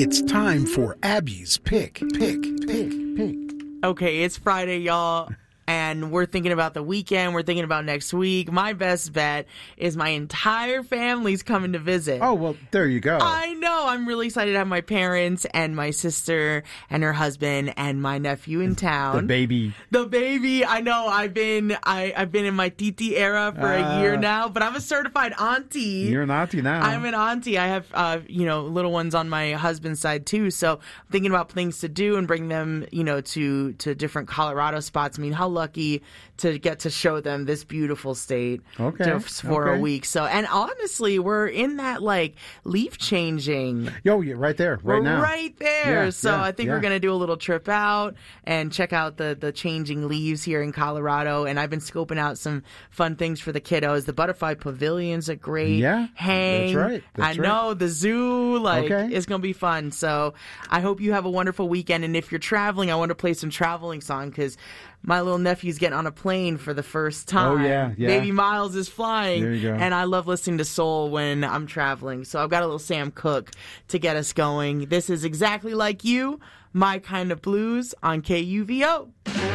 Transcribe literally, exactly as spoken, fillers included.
It's time for Abby's Pick, Pick, Pick, Pick. Okay, it's Friday, y'all. And we're thinking about the weekend. We're thinking about next week. My best bet is my entire family's coming to visit. Oh, well, there you go. I know. I'm really excited to have my parents and my sister and her husband and my nephew in town. The baby. The baby. I know. I've been I, I've been in my titi era for Uh, a year now, but I'm a certified auntie. You're an auntie now. I'm an auntie. I have, uh, you know, little ones on my husband's side too. So I'm thinking about things to do and bring them, you know, to, to different Colorado spots. I mean, how lucky to get to show them this beautiful state Okay, to, for okay. a week. So, and honestly, we're in that like leaf changing. Yo, yeah, right there, right we're now. right there. Yeah, so yeah, I think yeah. we're going to do a little trip out and check out the, the changing leaves here in Colorado. And I've been scoping out some fun things for the kiddos. The Butterfly Pavilion's a great Yeah, hang. that's right, that's I right. know, the zoo, like, Okay. it's going to be fun. So I hope you have a wonderful weekend. And if you're traveling, I want to play some traveling song because my little nephew's getting on a plane for the first time. Oh, yeah, yeah. Baby Miles is flying. There you go. And I love listening to soul when I'm traveling. So I've got a little Sam Cooke to get us going. This is Exactly Like You, My Kind of Blues on K U V O.